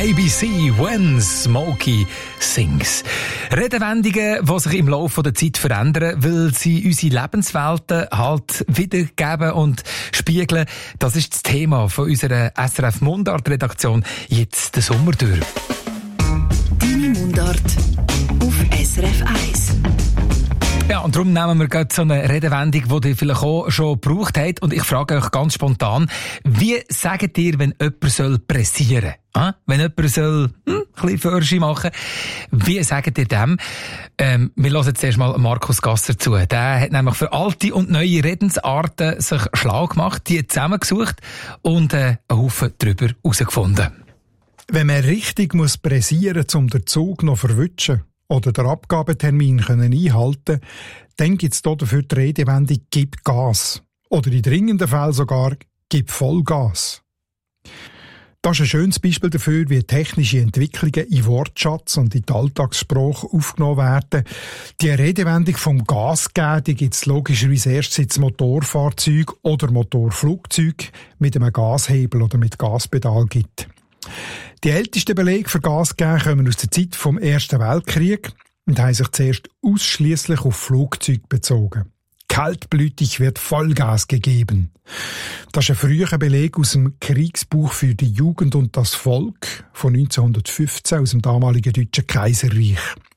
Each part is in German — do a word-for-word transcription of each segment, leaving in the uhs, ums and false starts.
A B C, When Smokey Sings. Redewendungen, die sich im Laufe der Zeit verändern, weil sie unsere Lebenswelten halt wiedergeben und spiegeln. Das ist das Thema von unserer S R F Mundart-Redaktion jetzt den Sommer durch. Deine Mundart auf S R F eins. Ja, und darum nehmen wir gerade so eine Redewendung, die ihr vielleicht auch schon gebraucht habt. Und ich frage euch ganz spontan, wie sagt ihr, wenn jemand soll pressieren? Ah? Wenn jemand soll hm, ein bisschen Förschi machen, wie sagt ihr dem? Ähm, wir hören zuerst mal Markus Gasser zu. Der hat nämlich für alte und neue Redensarten sich schlau gemacht, die zusammengesucht und äh, einen Haufen darüber herausgefunden. Wenn man richtig muss pressieren, um den Zug noch zu verwutschen oder den Abgabetermin können einhalten, dann gibt es dafür die Redewendung «Gib Gas» oder in dringenden Fällen sogar «Gib Vollgas». Das ist ein schönes Beispiel dafür, wie technische Entwicklungen in Wortschatz und in die Alltagssprache aufgenommen werden. Die Redewendung vom Gas geben, die gibt es logischerweise erst seit es Motorfahrzeug oder Motorflugzeug mit einem Gashebel oder mit Gaspedal gibt. Die ältesten Belege für Gas geben kommen aus der Zeit vom Ersten Weltkrieg und haben sich zuerst ausschliesslich auf Flugzeuge bezogen. Kaltblütig wird Vollgas gegeben. Das ist ein früher Beleg aus dem Kriegsbuch für die Jugend und das Volk von neunzehnhundertfünfzehn aus dem damaligen Deutschen Kaiserreich.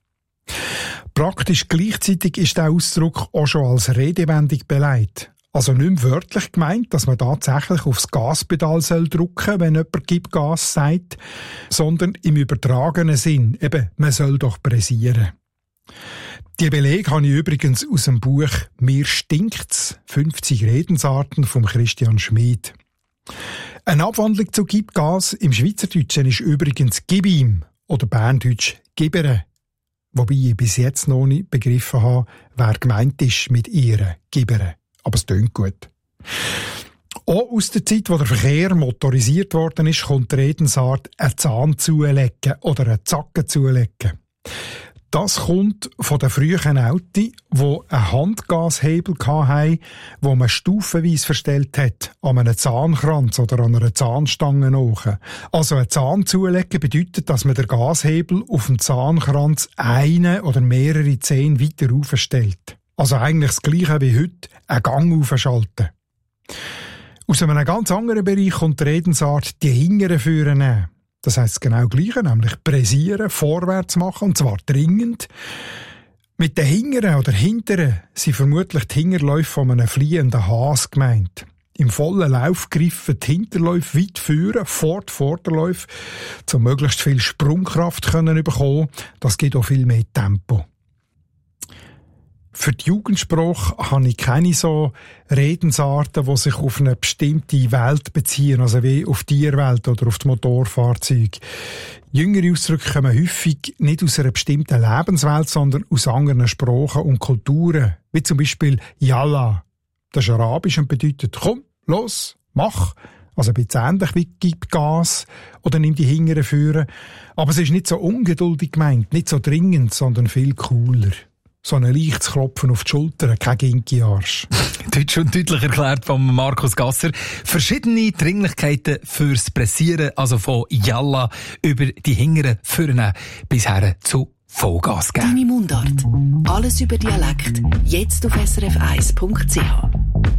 Praktisch gleichzeitig ist der Ausdruck auch schon als Redewendung beleidigt. Also nicht mehr wörtlich gemeint, dass man tatsächlich aufs Gaspedal soll drücken, wenn jemand «Gib Gas» sagt, sondern im übertragenen Sinn, eben, man soll doch pressieren. Die Belege habe ich übrigens aus dem Buch «Mir stinkt's», fünfzig Redensarten von Christian Schmid. Eine Abwandlung zu «Gib Gas» im Schweizerdeutschen ist übrigens «Gib ihm» oder Berndeutsch «Gibere», wobei ich bis jetzt noch nicht begriffen habe, wer gemeint ist mit «ihre», «Gibere». Aber es tönt gut. Auch aus der Zeit, wo der Verkehr motorisiert worden ist, kommt die Redensart «einen Zahn zulegen» oder «einen Zacken zulegen». Das kommt von den frühen Autos, die einen Handgashebel hatten, wo man stufenweise verstellt hat, an einem Zahnkranz oder an einer Zahnstange nach. Also ein Zahn zulegen bedeutet, dass man den Gashebel auf dem Zahnkranz eine oder mehrere Zähne weiter aufstellt. Also eigentlich das Gleiche wie heute, einen Gang aufschalten. Aus einem ganz anderen Bereich kommt die Redensart «die Hingere führen» nehmen. Das heisst genau das Gleiche, nämlich pressieren, vorwärts machen, und zwar dringend. Mit den Hingeren oder Hinteren sind vermutlich die Hinterläufe von einem fliehenden Hase gemeint. Im vollen Lauf greifen die Hinterläufe weit führen, vor die Vorderläufe, um möglichst viel Sprungkraft zu bekommen. Das gibt auch viel mehr Tempo. Für die Jugendsprache habe ich keine so Redensarten, die sich auf eine bestimmte Welt beziehen, also wie auf die Tierwelt oder auf die Motorfahrzeuge. Jüngere Ausdrücke kommen häufig nicht aus einer bestimmten Lebenswelt, sondern aus anderen Sprachen und Kulturen, wie zum Beispiel Yalla. Das ist arabisch und bedeutet «Komm, los, mach». Also ein bisschen ähnlich wie «Gib Gas» oder «Nimm die Hingere führen». Aber es ist nicht so ungeduldig gemeint, nicht so dringend, sondern viel cooler. So ein leichtes Klopfen auf die Schulter, kein Ginki-Arsch. Deutsch und deutlich erklärt von Markus Gasser. Verschiedene Dringlichkeiten fürs Pressieren, also von Yalla über die Hingere führen bis her zu Vollgas geben. Deine Mundart. Alles über Dialekt. Jetzt auf S R F eins Punkt C H.